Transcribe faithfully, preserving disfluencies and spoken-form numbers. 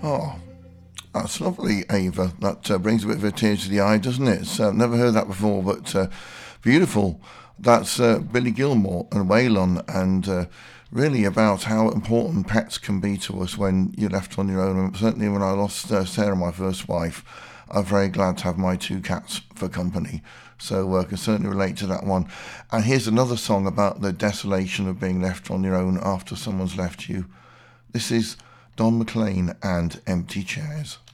Oh, that's lovely, Ava. That uh, brings a bit of a tear to the eye, doesn't it? So I've never heard that before, but uh, beautiful. That's uh, Billy Gilmore and Waylon, and uh, really about how important pets can be to us when you're left on your own. And certainly when I lost uh, Sarah, my first wife, I'm very glad to have my two cats for company. So I uh, can certainly relate to that one. And here's another song about the desolation of being left on your own after someone's left you. This is Don McLean and Empty Chairs.